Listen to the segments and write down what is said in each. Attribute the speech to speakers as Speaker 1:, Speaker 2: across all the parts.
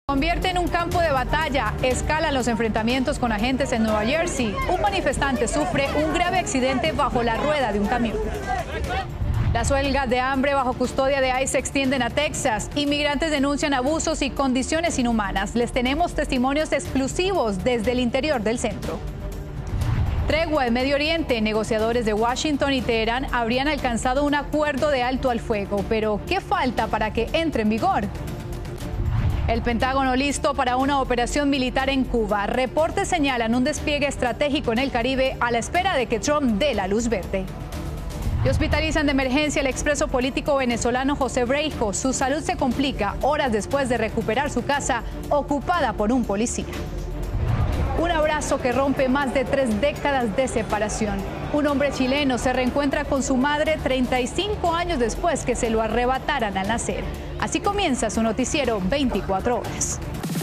Speaker 1: Convierte en un campo de batalla, escalan los enfrentamientos con agentes en Nueva Jersey. Un manifestante sufre un grave accidente bajo la rueda de un camión. Las huelgas de hambre bajo custodia de ICE se extienden a Texas. Inmigrantes denuncian abusos y condiciones inhumanas. Les tenemos testimonios exclusivos desde el interior del centro. Tregua en Medio Oriente. Negociadores de Washington y Teherán habrían alcanzado un acuerdo de alto al fuego. Pero, ¿qué falta para que entre en vigor? El Pentágono listo para una operación militar en Cuba. Reportes señalan un despliegue estratégico en el Caribe a la espera de que Trump dé la luz verde. Y hospitalizan de emergencia al expreso político venezolano José Breijo. Su salud se complica horas después de recuperar su casa ocupada por un policía. Un abrazo que rompe más de 3 décadas de separación. Un hombre chileno se reencuentra con su madre 35 años después que se lo arrebataran al nacer. Así comienza su noticiero 24 horas.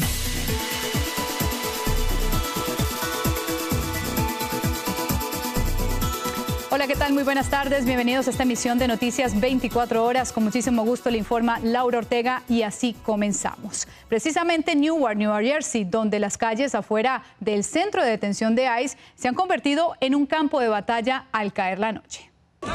Speaker 1: Hola, ¿qué tal? Muy buenas tardes. Bienvenidos a esta emisión de Noticias 24 horas. Con muchísimo gusto le informa Laura Ortega y así comenzamos. Precisamente en Newark, Nueva Jersey, donde las calles afuera del centro de detención de ICE se han convertido en un campo de batalla al caer la noche.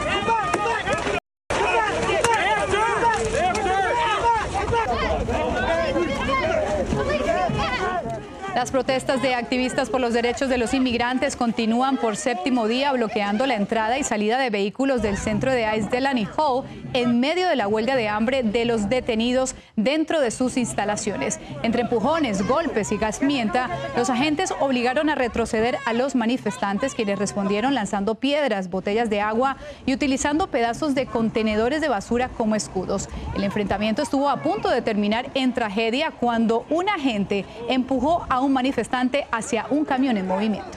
Speaker 1: Las protestas de activistas por los derechos de los inmigrantes continúan por 7º día, bloqueando la entrada y salida de vehículos del centro de ICE Delaney Hall en medio de la huelga de hambre de los detenidos dentro de sus instalaciones. Entre empujones, golpes y gas pimienta, los agentes obligaron a retroceder a los manifestantes, quienes respondieron lanzando piedras, botellas de agua y utilizando pedazos de contenedores de basura como escudos. El enfrentamiento estuvo a punto de terminar en tragedia cuando un agente empujó a un manifestante hacia un camión en movimiento.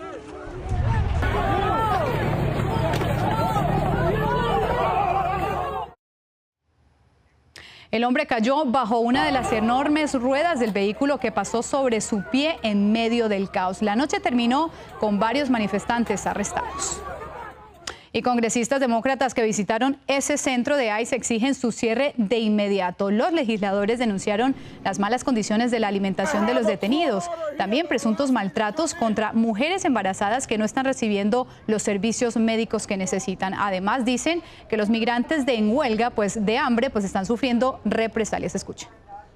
Speaker 1: El hombre cayó bajo una de las enormes ruedas del vehículo que pasó sobre su pie en medio del caos. La noche terminó con varios manifestantes arrestados. Y congresistas demócratas que visitaron ese centro de ICE exigen su cierre de inmediato. Los legisladores denunciaron las malas condiciones de la alimentación de los detenidos, también presuntos maltratos contra mujeres embarazadas que no están recibiendo los servicios médicos que necesitan. Además, dicen que los migrantes en huelga de hambre están sufriendo represalias. Escuchen.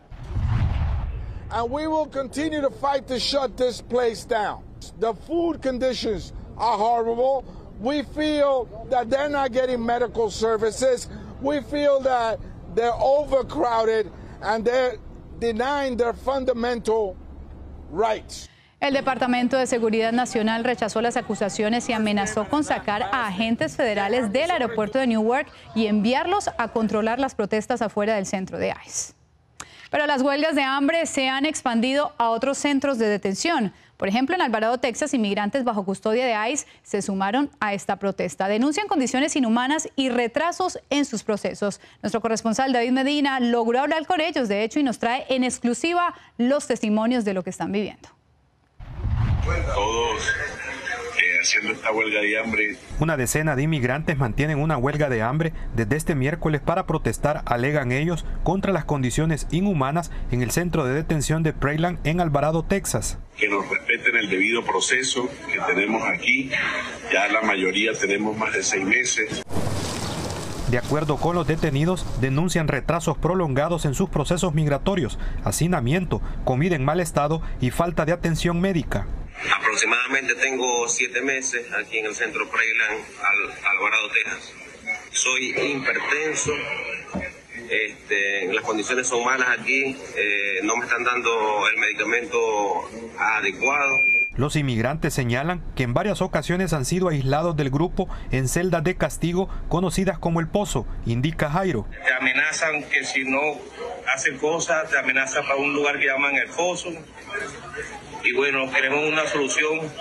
Speaker 2: And we will continue to fight to shut this place down. The food conditions are horrible. We feel that they're not getting medical services. We feel that they're overcrowded and they're denying their fundamental rights.
Speaker 1: El Departamento de Seguridad Nacional rechazó las acusaciones y amenazó con sacar a agentes federales del aeropuerto de Newark y enviarlos a controlar las protestas afuera del centro de ICE. Pero las huelgas de hambre se han expandido a otros centros de detención. Por ejemplo, en Alvarado, Texas, inmigrantes bajo custodia de ICE se sumaron a esta protesta. Denuncian condiciones inhumanas y retrasos en sus procesos. Nuestro corresponsal David Medina logró hablar con ellos, de hecho, y nos trae en exclusiva los testimonios de lo que están viviendo.
Speaker 3: Todos haciendo esta huelga de hambre.
Speaker 4: Una decena de inmigrantes mantienen una huelga de hambre desde este miércoles para protestar, alegan ellos, contra las condiciones inhumanas en el centro de detención de Prairie en Alvarado, Texas.
Speaker 3: Que nos respeten el debido proceso que tenemos aquí. Ya la mayoría tenemos más de 6 meses.
Speaker 4: De acuerdo con los detenidos, denuncian retrasos prolongados en sus procesos migratorios, hacinamiento, comida en mal estado y falta de atención médica.
Speaker 5: Aproximadamente tengo 7 meses aquí en el centro Prairie, Alvarado, Texas. Soy hipertenso, las condiciones son malas aquí, no me están dando el medicamento adecuado.
Speaker 4: Los inmigrantes señalan que en varias ocasiones han sido aislados del grupo en celdas de castigo conocidas como El Pozo, indica Jairo.
Speaker 5: Te amenazan que si no hacen cosas, te amenazan para un lugar que llaman El Pozo. Y bueno, queremos una solución